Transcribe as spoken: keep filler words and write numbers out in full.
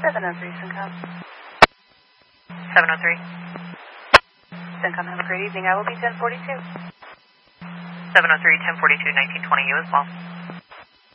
seven oh three, Syncom. seven oh three. Syncom, have a great evening. I will be ten forty-two. seven oh three, ten forty-two, nineteen twenty, you as well.